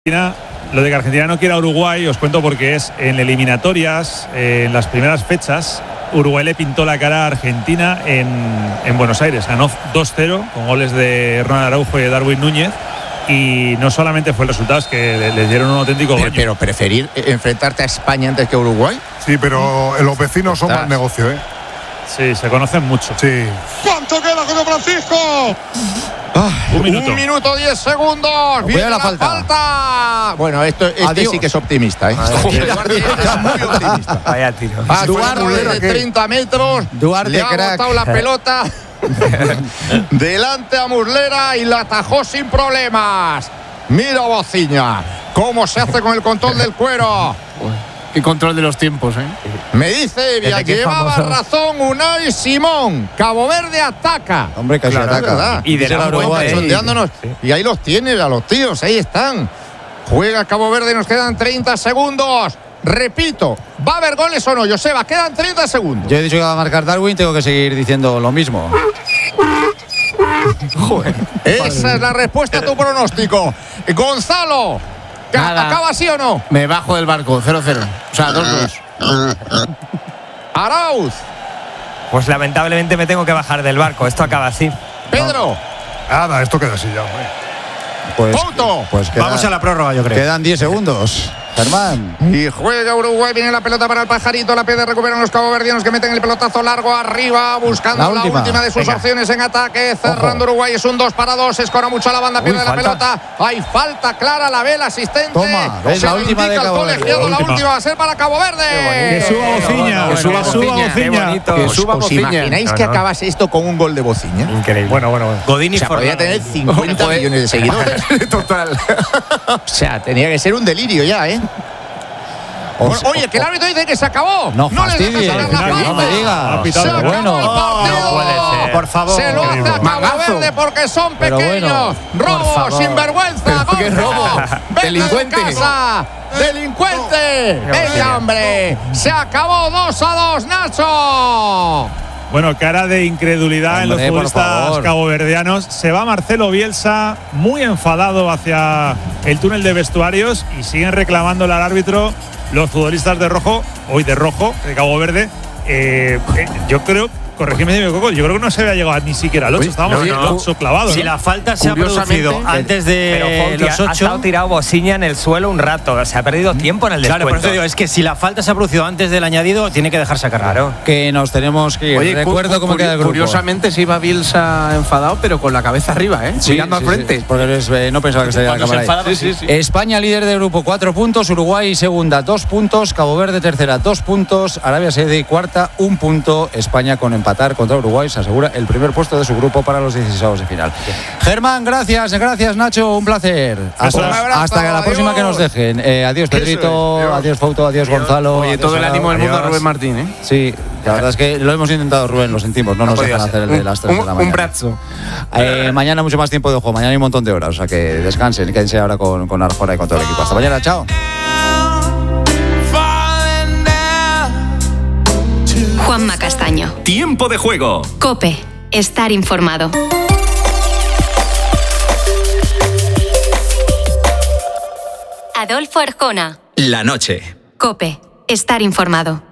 Lo de que Argentina no quiera a Uruguay, os cuento porque es en eliminatorias, en las primeras fechas, Uruguay le pintó la cara a Argentina en Buenos Aires. Ganó 2-0 con goles de Ronald Araujo y de Darwin Núñez. Y no solamente fue el resultado, es que les dieron un auténtico baño. Pero preferir enfrentarte a España antes que a Uruguay. Sí, pero los vecinos son más negocio, ¿eh? Sí, se conocen mucho. Sí. ¿Cuánto queda, José Francisco? Un minuto 10 segundos. Viene la falta. Bueno, este sí que es optimista, ¿eh? Está muy optimista. Vaya tiro. Duarte de 30 metros. Duarte, le ha botado la pelota delante a Muslera y la atajó sin problemas. Mira Bociña cómo se hace con el control del cuero. Qué control de los tiempos, ¿eh? Me dice Evia, llevaba razón Unai Simón. Cabo Verde ataca. Hombre, casi ataca. ¿Verdad? Y de la cuenta, sondeándonos. Sí. Y ahí los tiene, a los tíos, ahí están. Juega Cabo Verde, nos quedan 30 segundos. Repito, ¿va a haber goles o no, Joseba? Quedan 30 segundos. Yo he dicho que va a marcar Darwin, tengo que seguir diciendo lo mismo. Joder. Esa es la respuesta a tu pronóstico. Gonzalo. ¿Acaba así o no? Me bajo del barco, 0-0. O sea, 2-2. Arauz. Pues lamentablemente me tengo que bajar del barco. Esto acaba así. Pedro. Nada, esto queda así ya, hombre. Pues vamos a la prórroga, yo creo. Quedan 10 segundos. Germán. Y juega Uruguay, viene la pelota para el pajarito, la pierde, recuperan los caboverdianos que meten el pelotazo largo arriba, buscando la última de sus opciones en ataque, cerrando Uruguay, es un 2-2, escora mucho a la banda, pierde la pelota, hay falta clara, la ve el asistente. Toma, ves la última de Cabo Verde. La última va a ser para Cabo Verde. Que suba Bociña, que suba Bociña. ¿Os imagináis que acabase esto con un gol de Bociña? Increíble. Bueno. Godín y podría tener 50 millones de seguidores. Total. O sea, tenía que ser un delirio ya, ¿eh? Oye, que el árbitro dice que se acabó. No fastidies, no me digas. Bueno, no puede ser. Por favor. Se lo hace a Cabo Verde porque son pequeños. Robo, sinvergüenza. ¿Qué robo? Delincuente. Delincuente. Venga, hombre. Se acabó 2-2, Nacho. Bueno, cara de incredulidad en los futbolistas caboverdianos. Se va Marcelo Bielsa muy enfadado hacia el túnel de vestuarios y siguen reclamándole al árbitro los futbolistas de rojo, de Cabo Verde. Yo creo, corregidme si me equivoco, yo creo que no se había llegado ni siquiera al 8. Estábamos en el 8 clavado. Si la falta se ha producido antes de los 8. Ha estado tirado Bociña en el suelo un rato. Se ha perdido tiempo en el descuento. Claro, por eso digo, es que si la falta se ha producido antes del añadido, tiene que dejarse sacar. Claro. Que nos tenemos que ir. Oye, recuerdo cómo queda el grupo. Curiosamente se iba Bielsa enfadado, pero con la cabeza arriba, ¿eh? Sí, mirando al frente. Sí, porque no pensaba que estaría la cámara ahí. Sí. España líder del grupo, 4 puntos. Uruguay segunda, 2 puntos. Cabo Verde tercera, 2 puntos. Arabia Saudí cuarta, 1 punto. España con empatar contra Uruguay se asegura el primer puesto de su grupo para los 16avos de final. Germán, gracias Nacho, un placer. Hasta la próxima que nos dejen. Adiós Pedrito, adiós Fauto, adiós Gonzalo. Oye, todo el ánimo del mundo a Rubén Martín, ¿eh? Sí, la verdad es que lo hemos intentado, Rubén, lo sentimos, no nos dejan hacer el de las 3 de la mañana. Un brazo. Mañana mucho más tiempo de juego, mañana hay un montón de horas, o sea que descansen y quédense ahora con Arjona y con todo el equipo. Hasta mañana, chao. Juanma Castaño. Tiempo de juego. COPE. Estar informado. Adolfo Arjona. La noche. COPE. Estar informado.